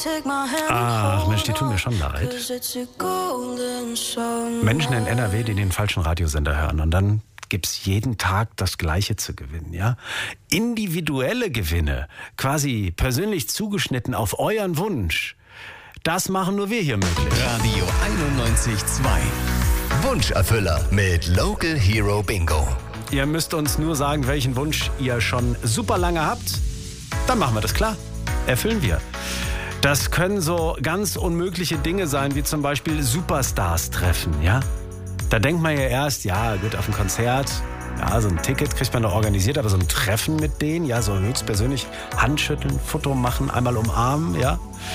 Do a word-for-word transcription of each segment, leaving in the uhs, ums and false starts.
Ach Mensch, die tun mir schon leid. Menschen in N R W, die den falschen Radiosender hören. Und dann gibt's jeden Tag das Gleiche zu gewinnen, ja? Individuelle Gewinne, quasi persönlich zugeschnitten auf euren Wunsch. Das machen nur wir hier möglich. Radio einundneunzig Komma zwei. Wunscherfüller mit Local Hero Bingo. Ihr müsst uns nur sagen, welchen Wunsch ihr schon super lange habt. Dann machen wir das klar. Erfüllen wir. Das können so ganz unmögliche Dinge sein, wie zum Beispiel Superstars treffen, ja? Da denkt man ja erst, ja gut, auf ein Konzert, ja, so ein Ticket kriegt man noch organisiert, aber so ein Treffen mit denen, ja, so höchstpersönlich Handschütteln, Foto machen, einmal umarmen, ja?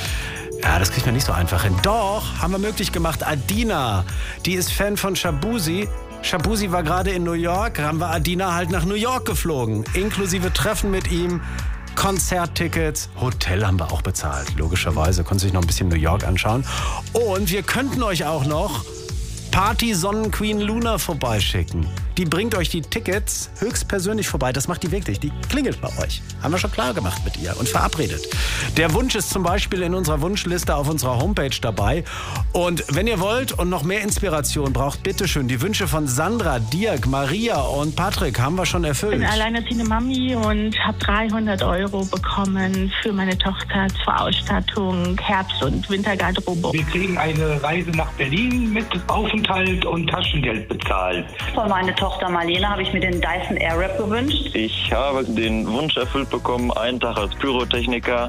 Ja, das kriegt man nicht so einfach hin. Doch, haben wir möglich gemacht. Adina, die ist Fan von Shabuzi. Shabuzi war gerade in New York, haben wir Adina halt nach New York geflogen, inklusive Treffen mit ihm. Konzerttickets, Hotel haben wir auch bezahlt. Logischerweise, konnte sich noch ein bisschen New York anschauen. Und wir könnten euch auch noch Party Sonnenqueen Luna vorbeischicken. Die bringt euch die Tickets höchstpersönlich vorbei. Das macht die wirklich. Die klingelt bei euch. Haben wir schon klar gemacht mit ihr und verabredet. Der Wunsch ist zum Beispiel in unserer Wunschliste auf unserer Homepage dabei. Und wenn ihr wollt und noch mehr Inspiration braucht, bitteschön. Die Wünsche von Sandra, Dirk, Maria und Patrick haben wir schon erfüllt. Ich bin alleinerziehende Mami und habe dreihundert Euro bekommen für meine Tochter zur Ausstattung, Herbst- und Wintergarderobe. Wir kriegen eine Reise nach Berlin mit Aufenthalt und Taschengeld bezahlt. Von meiner Tochter Marlene habe ich mir den Dyson Airwrap gewünscht. Ich habe den Wunsch erfüllt bekommen, einen Tag als Pyrotechniker.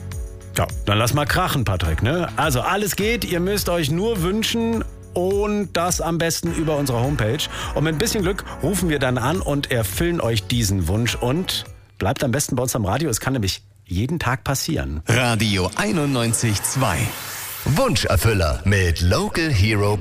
Ja, dann lass mal krachen, Patrick, ne? Also alles geht, ihr müsst euch nur wünschen und das am besten über unsere Homepage. Und mit ein bisschen Glück rufen wir dann an und erfüllen euch diesen Wunsch und bleibt am besten bei uns am Radio. Es kann nämlich jeden Tag passieren. Radio einundneunzig Komma zwei. Wunscherfüller mit Local Hero